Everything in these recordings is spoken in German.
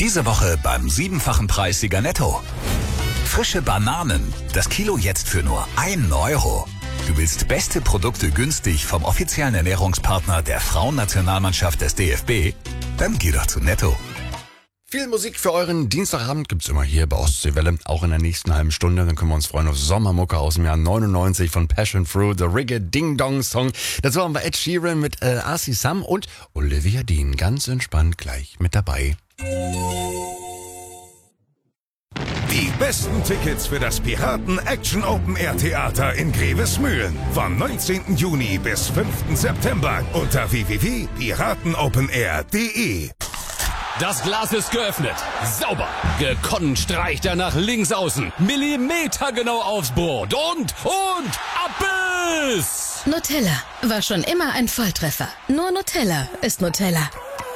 Diese Woche beim 7-fachen Preissieger Netto. Frische Bananen, das Kilo jetzt für nur 1 Euro. Du willst beste Produkte günstig vom offiziellen Ernährungspartner der Frauennationalmannschaft des DFB? Dann geh doch zu Netto. Viel Musik für euren Dienstagabend gibt's immer hier bei Ostseewelle, auch in der nächsten halben Stunde. Dann können wir uns freuen auf Sommermucke aus dem Jahr 99 von Passion Fruit, The Reggae Ding Dong Song. Dazu haben wir Ed Sheeran mit Arcy Sam und Olivia Dean ganz entspannt gleich mit dabei. Die besten Tickets für das Piraten Action Open Air Theater in Grevesmühlen vom 19. Juni bis 5. September unter www.piratenopenair.de. Das Glas ist geöffnet. Sauber. Gekonnt streicht er nach links außen. Millimetergenau aufs Brot. Und Abbiss! Nutella war schon immer ein Volltreffer. Nur Nutella ist Nutella.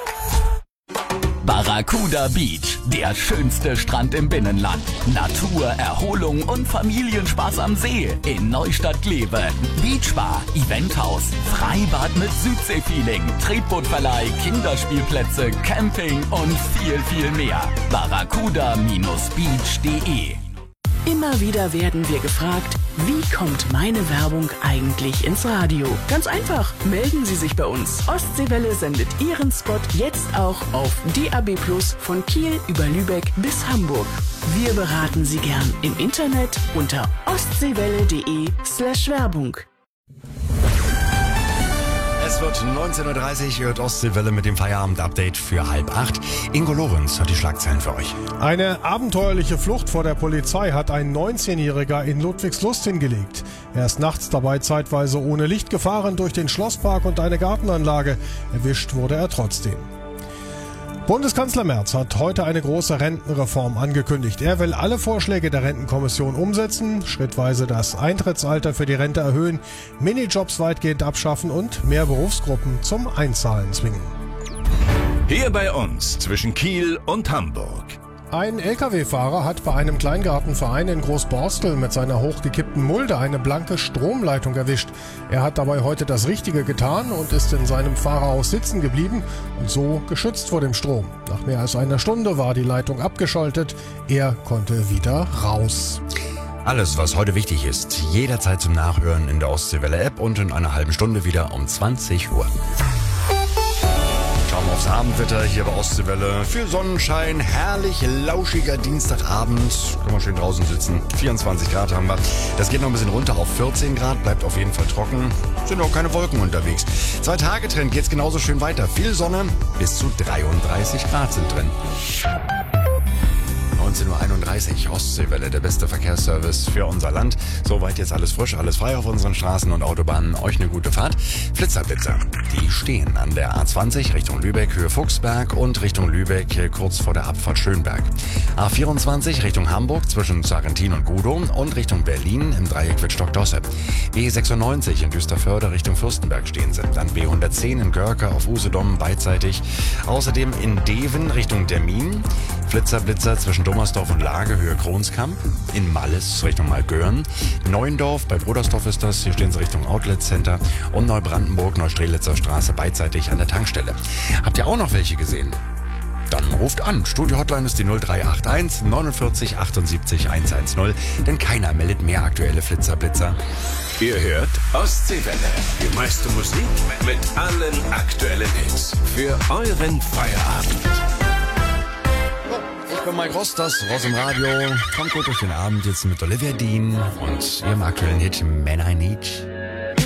Barracuda Beach, der schönste Strand im Binnenland. Natur, Erholung und Familienspaß am See in Neustadt-Glewe. Beachbar, Eventhaus, Freibad mit Südseefeeling, Tretbootverleih, Kinderspielplätze, Camping und viel, viel mehr. barracuda-beach.de. Immer wieder werden wir gefragt, wie kommt meine Werbung eigentlich ins Radio? Ganz einfach, melden Sie sich bei uns. Ostseewelle sendet Ihren Spot jetzt auch auf DAB+ von Kiel über Lübeck bis Hamburg. Wir beraten Sie gern im Internet unter ostseewelle.de/Werbung. Es wird 19.30 Uhr, hört Ostseewelle mit dem Feierabend-Update für 7:30. Ingo Lorenz hat die Schlagzeilen für euch. Eine abenteuerliche Flucht vor der Polizei hat ein 19-Jähriger in Ludwigslust hingelegt. Er ist nachts dabei zeitweise ohne Licht gefahren durch den Schlosspark und eine Gartenanlage. Erwischt wurde er trotzdem. Bundeskanzler Merz hat heute eine große Rentenreform angekündigt. Er will alle Vorschläge der Rentenkommission umsetzen, schrittweise das Eintrittsalter für die Rente erhöhen, Minijobs weitgehend abschaffen und mehr Berufsgruppen zum Einzahlen zwingen. Hier bei uns zwischen Kiel und Hamburg. Ein Lkw-Fahrer hat bei einem Kleingartenverein in Großborstel mit seiner hochgekippten Mulde eine blanke Stromleitung erwischt. Er hat dabei heute das Richtige getan und ist in seinem Fahrerhaus sitzen geblieben und so geschützt vor dem Strom. Nach mehr als einer Stunde war die Leitung abgeschaltet. Er konnte wieder raus. Alles, was heute wichtig ist, jederzeit zum Nachhören in der Ostseewelle-App und in einer halben Stunde wieder um 20 Uhr. Schauen wir aufs Abendwetter hier bei Ostseewelle. Viel Sonnenschein, herrlich lauschiger Dienstagabend. Können wir schön draußen sitzen. 24 Grad haben wir. Das geht noch ein bisschen runter auf 14 Grad, bleibt auf jeden Fall trocken. Sind auch keine Wolken unterwegs. 2-Tage-Trend geht's genauso schön weiter. Viel Sonne, bis zu 33 Grad sind drin. 19.31 Uhr, Ostseewelle, der beste Verkehrsservice für unser Land. Soweit jetzt alles frisch, alles frei auf unseren Straßen und Autobahnen. Euch eine gute Fahrt. Flitzer, die stehen an der A20 Richtung Lübeck, Höhe Fuchsberg und Richtung Lübeck kurz vor der Abfahrt Schönberg. A24 Richtung Hamburg zwischen Sarrentin und Gudow und Richtung Berlin im Dreieck Wittstock-Dosse. B96 in Düsterförde Richtung Fürstenberg stehen sie. Dann B110 in Görke auf Usedom beidseitig. Außerdem in Deven Richtung Dermin. Flitzer zwischen Dommersdorf und Lage, Höhe Kronskamp. In Malles Richtung Malgören. Neuendorf, bei Brudersdorf ist das. Hier stehen sie Richtung Outlet Center. Und Neubrandenburg, Neustrelitzer Straße, beidseitig an der Tankstelle. Habt ihr auch noch welche gesehen? Dann ruft an. Studio-Hotline ist die 0381 49 78 110. Denn keiner meldet mehr aktuelle Flitzer. Ihr hört Ostseewelle. Die meiste Musik mit allen aktuellen Hits. Für euren Feierabend. Ich bin Mike Ross, das Ross im Radio. Kommt gut durch den Abend jetzt mit Olivia Dean und ihrem aktuellen Hit Man I Need.